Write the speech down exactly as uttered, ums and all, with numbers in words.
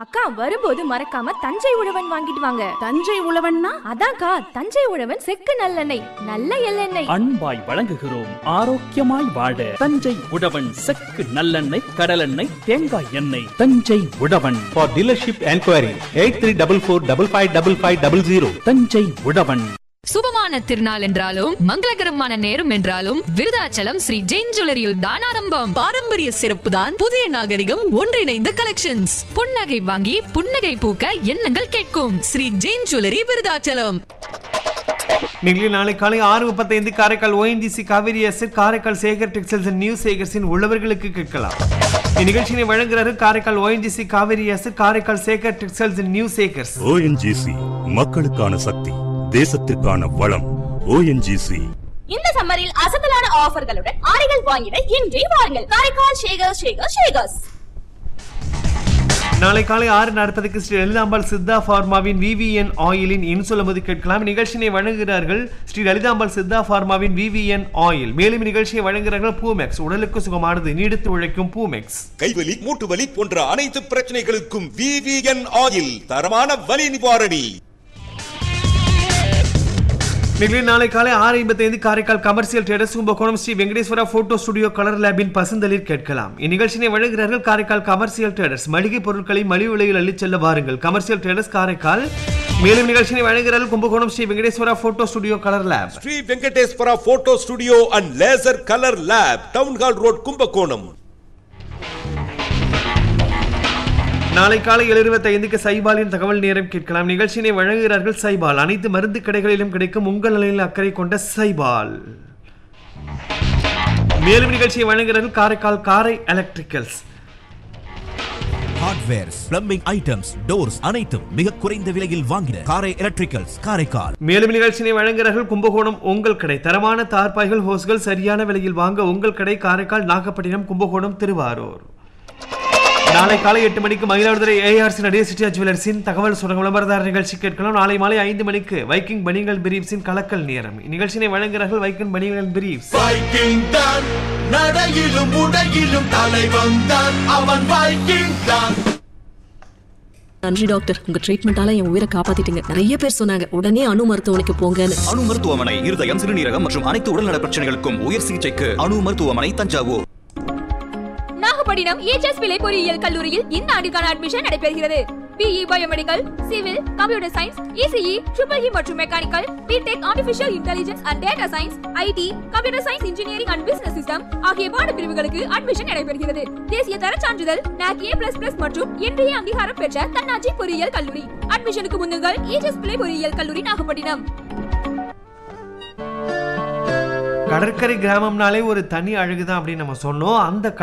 அக்கா வரும்போது மறக்காம தஞ்சை உழவன் வாங்கிட்டு வாங்க. தஞ்சை உழவன்னா அதான்க்கா தஞ்சை உழவன் செக்கு நல்லெண்ணெய், நல்ல எள்ளெண்ணெய். அன்பாய் வழங்குகிறோம் ஆரோக்கியமாய் வாழ தஞ்சை உழவன் செக்கு நல்லெண்ணெய், கடலெண்ணெய், தேங்காய் எண்ணெய். தஞ்சை உழவன். For dealership enquiry eight three four four five five five five zero zero. Thanjai உழவன். சுபமான திருநாள் என்றாலும் மங்களகரமான நேரம் என்றாலும் விருதாச்சலம் ஸ்ரீ ஜெயின் ஜுவல்லரியில் தான் ஆரம்பம். பாரம்பரிய சிறப்பு தான் புதிய நாகரிகம் ஒன்றிணைந்த கலெக்ஷன்ஸ். புன்னகை வாங்கி புன்னகை பூக்க எண்ணங்கள் கேட்கும் ஸ்ரீ ஜெயின் ஜுவல்லரி விருதாச்சலம். நிகழ்ச்சி நாளை காலை ஆறு முப்பத்தைந்து Karaikal ONGC Kaveri எஸ்எட், Karaikal Sekar textiles and new சேகர்ஸின் உள்ளவர்களுக்கு கேட்கலாம். இந்நிகழ்ச்சியை வழங்குகிறார்கள் Karaikal ONGC Kaveri எஸ்எட், Karaikal Sekar textiles and new Sekar's. ONGC மக்களுக்கான சக்தி, தேசத்திற்கான வளம். ஓஎன்ஜிசி. இந்த சம்மரில் அசத்தலான ஆஃபர்களுடன் ஆடைகள் வாங்கிட இன்றே வாருங்கள் காரைக்கால் ஷேகர் ஷேகர் ஷேகர்ஸ். நாளை காலை ஆறு நாற்பதுக்கு ஸ்ரீ லலிதாம்பாள் சித்தா பார்மாவின் விவிஎன் ஆயிலின் இன்சொல்லும்போது கேட்கலாம். நிகழ்ச்சியை வழங்குகிறார்கள் ஸ்ரீ லலிதாம்பாள் சித்தா பார்மாவின் விவிஎன் ஆயில். மேலும் நிகழ்ச்சியை வழங்குகிறார்கள் பூமெக்ஸ், உடலுக்கு சுகமானது, நீடித்து உழைக்கும் பூமெக்ஸ். கைவலி, மூட்டு வலி போன்ற அனைத்து பிரச்சனைகளுக்கும் விவிஎன் ஆயில் தரமான வலி நிவாரணி. நிகழ்ச்சி நாளை காலை ஆறு ஐம்பத்தி ஐந்து Karaikal commercial traders Kumbakonam Sri Venkateswara photo studio colour லேபின் பசுந்தளிர் கேட்கலாம். இந்நிகழ்ச்சியை வழங்குகிறார்கள் காரைக்கால் கமர்சியல் ட்ரேடர்ஸ். மளிகை பொருட்களை மலிவு விலையில் அள்ளிச் செல்ல வாருங்கள். Commercial traders Karaikal. மேலும் நிகழ்ச்சியை வழங்குகிறார்கள் Kumbakonam Sri Venkateswara photo studio colour lab. Sri Venkateswara photo studio and laser colour lab, town hall road, Kumbakonam. நாளை காலை ஏழு இருபத்தி ஐந்துக்கு சைபாலின் தகவல் நேரம் கேட்கலாம். நிகழ்ச்சியை வழங்குகிறார்கள் சைபால். அனைத்து மருந்து கடைகளிலும் கிடைக்கும் உங்கள் நிலையில் அக்கறை கொண்ட சைபால். மேலும் நிகழ்ச்சியை வழங்குகிறார்கள் காரைக்கால் காரை electricals. Hardwares, plumbing items, doors அனைத்தும் மிக குறைந்த விலையில் வாங்கின காரை எலக்ட்ரிக்கல்ஸ் காரைக்கால். மேலும் நிகழ்ச்சியை வழங்குகிறார்கள் கும்பகோணம் உங்கள் கடை. தரமான தார்பாய்கள், ஹோஸ்கள் சரியான விலையில் வாங்க உங்கள் கடை காரைக்கால், நாகப்பட்டினம், கும்பகோணம், திருவாரூர். நாளை காலை எட்டு மணிக்கு மயிலாடுதுறை ஏஆர்சி நடே சிட்டி ஜுவல்லர்ஸின் தகவல் சுரங்க விளம்பரதார நிகழ்ச்சி கேட்கலாம். நாளை மாலை ஐந்து மணிக்கு வைக்கிங் பனியன்கள் பிரீப்ஸின் கலக்கல் நேரம். இந்நிகழ்ச்சியை வழங்குகிறார்கள் வைக்கிங் பனியன்கள் பிரீப்ஸ். வைக்கிங் தான் நடையிலும் உடையிலும் தலைவன் தான், அவன் வைக்கிங் தான். நன்றி டாக்டர், உங்க ட்ரீட்மெண்டால என் உயிரை காப்பாத்திட்டீங்க. நிறைய பேர் சொன்னாங்க உடனே அணு மருத்துவமனைக்கு போங்கன்னு. அணு மருத்துவமனை இருதயம், சிறுநீரகம் மற்றும் அனைத்து உடல்நல பிரச்சனைகளுக்கும் உயர் சிகிச்சைக்கு அணு மருத்துவமனை, தஞ்சாவூர். நாகப்பட்டினம் ஏஎச்எஸ் பிள்ளை பொறியியல் கல்லூரியில் இந்த ஆண்டுக்கான அட்மிஷன் நடைபெறுகிறது. BE biomedical, civil, computer science, ECE, triple E மற்றும் mechanical, BTech, artificial intelligence and data science, ID, computer science, engineering and business system ஆகிய பாட பிரிவுகளுக்கு அட்மிஷன் நடைபெறுகிறது. தேசிய தர சான்றிதழ் நாக் ஏ பிளஸ் பிளஸ் மற்றும் இன்றைய அங்கீகாரம் பெற்ற தன்னாட்சி பொறியியல் கல்லூரி. அட்மிஷனுக்கு முன்னுங்கள் ஏஎச்எஸ் பிள்ளை பொறியியல் கல்லூரி, நாகப்பட்டினம். கடற்கரை கிராமம்னாலே ஒரு தனி அழகுதான் அப்படின்னு நம்ம சொன்னோம். அந்த